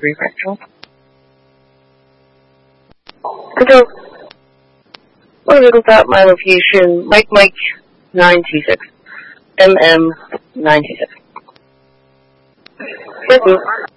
3 fractional. Control. Want to confirm my location, Mike 926. MM 926. Yes,